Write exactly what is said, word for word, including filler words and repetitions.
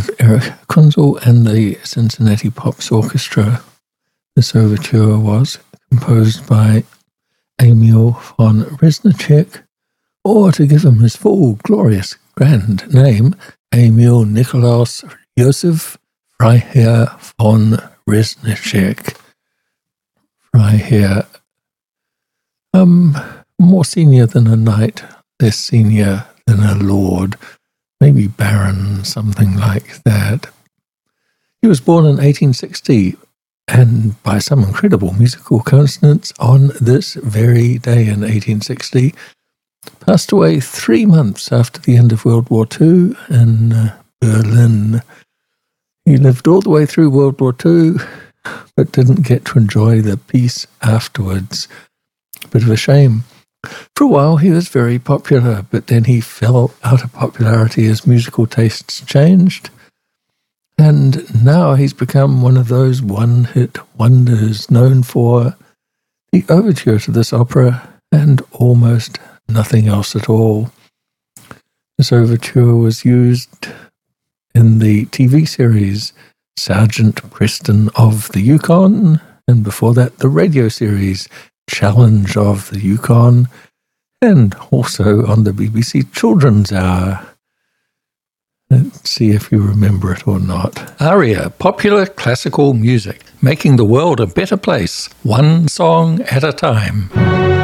with Eric Kunzel and the Cincinnati Pops Orchestra. This overture was composed by Emil von Reznicek, or to give him his full, glorious, grand name, Emil Nikolaus Josef Freiherr von Reznicek. Freiherr, um, more senior than a knight, less senior than a lord, maybe baron, something like that. He was born in eighteen sixty, and by some incredible musical coincidence, on this very day in eighteen sixty, passed away three months after the end of World War Two in uh, Berlin. He lived all the way through World War Two, but didn't get to enjoy the peace afterwards. Bit of a shame. For a while he was very popular, but then he fell out of popularity as musical tastes changed. And now he's become one of those one-hit wonders known for the overture to this opera and almost nothing else at all. This overture was used in the T V series Sergeant Preston of the Yukon, and before that the radio series Challenge of the Yukon, and also on the B B C Children's Hour. Let's see if you remember it or not. Aria, popular classical music, making the world a better place, one song at a time.